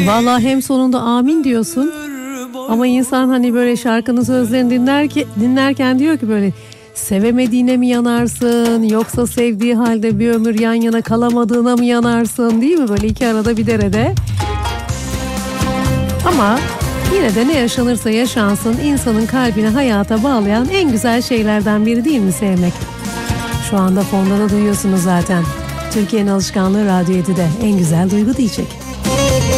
Vallahi hem sonunda amin diyorsun. Ama insan hani böyle şarkının sözlerini dinlerken diyor ki böyle, sevemediğine mi yanarsın yoksa sevdiği halde bir ömür yan yana kalamadığına mı yanarsın, değil mi? Böyle iki arada bir derede. Ama yine de ne yaşanırsa yaşansın insanın kalbini hayata bağlayan en güzel şeylerden biri değil mi sevmek? Şu anda fonda da duyuyorsunuz zaten. Türkiye'nin alışkanlığı Radyo 7'de en güzel duygu diyecek.